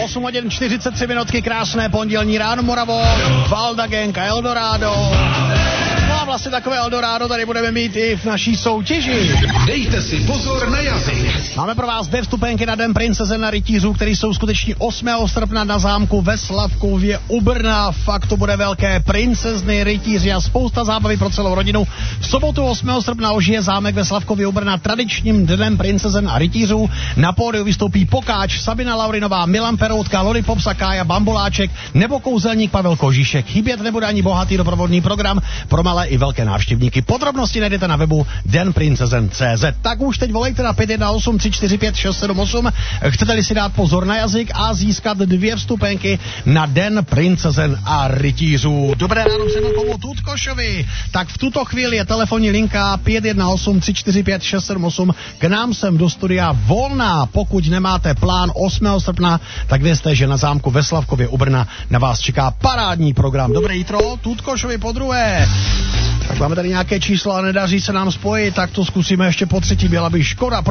8 hodin 43 minutky, krásné pondělní ráno Moravo, Valda Gang a Eldorado. No a vlastně takové Eldorado tady budeme mít i v naší soutěži. Dejte si pozor na jazyk. Máme pro vás 2 vstupenky na Den princezen a rytířů, který jsou skutečně 8. srpna na zámku ve Slavkově u Brna. Fakt to bude velké, princezny, rytíři a spousta zábavy pro celou rodinu. V sobotu 8. srpna ožije zámek ve Slavkově u Brna tradičním Dnem princezen a rytířů. Na pódiu vystoupí Pokáč, Sabina Laurinová, Milan Peroutka, Lollipop Sakája, Bamboláček nebo kouzelník Pavel Kožíšek. Chybět nebude ani bohatý doprovodný program pro malé i velké návštěvníky. Podrobnosti najdete na webu denprincezen.cz. Tak už teď volejte na 518 345 678. Chcete-li si dát pozor na jazyk a získat 2 vstupenky na Den princezen a rytířů. Dobré ráno Přemilkovu Tutkošovi. Tak v tuto chvíli je telefonní linka 518 345 678 k nám sem do studia volná. Pokud nemáte plán 8. srpna, tak vězte, že na zámku ve Slavkově u Brna na vás čeká parádní program. Dobré jitro, Tutkošovi podruhé. Tak máme tady nějaké číslo a nedaří se nám spojit, tak to zkusíme ještě po třetí, byla by škoda.